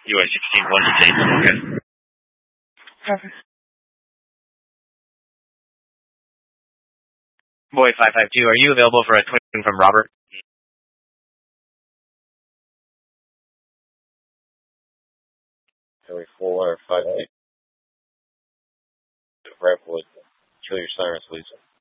UA 16, 1 to James, okay. Copy. Boy 552, are you available for a twin from Robert? Kelly 4, 58. Redwood. Kill your sirens, please.